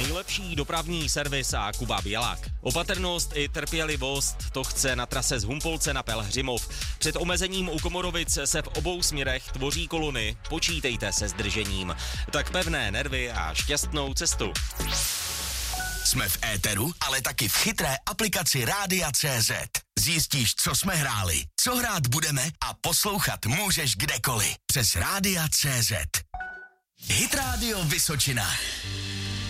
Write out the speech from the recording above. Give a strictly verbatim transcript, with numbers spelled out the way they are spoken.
Nejlepší dopravní servis a Kuba Bělák. Opatrnost i trpělivost, to chce na trase z Humpolce na Pelhřimov. Před omezením u Komorovic se v obou směrech tvoří kolony, počítejte se zdržením. Tak pevné nervy a šťastnou cestu. Jsme v éteru, ale taky v chytré aplikaci Rádia tečka cé zet. Zjistíš, co jsme hráli, co hrát budeme a poslouchat můžeš kdekoliv. Přes Rádia tečka cé zet. Hit Radio Vysočina.